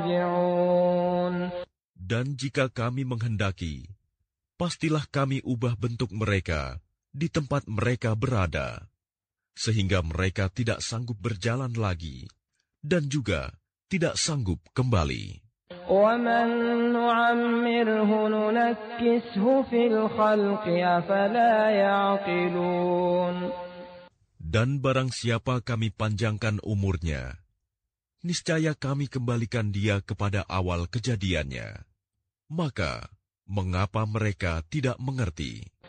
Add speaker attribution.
Speaker 1: Dan jika kami menghendaki, pastilah kami ubah bentuk mereka di tempat mereka berada, sehingga mereka tidak sanggup berjalan lagi, dan juga tidak sanggup kembali.
Speaker 2: وَمَن نُّعَمِّرْهُ نُنَكِّسْهُ فِي الْخَلْقِ أَفَلَا يَعْقِلُونَ.
Speaker 1: Dan barang siapa kami panjangkan umurnya, niscaya kami kembalikan dia kepada awal kejadiannya. Maka, mengapa mereka tidak mengerti?